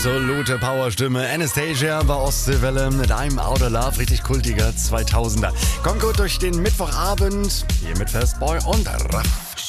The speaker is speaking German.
Absolute Powerstimme. Anastasia bei Ostseewelle mit einem Outer Love, richtig kultiger 2000er. Kommt gut durch den Mittwochabend hier mit Fastboy und Raff.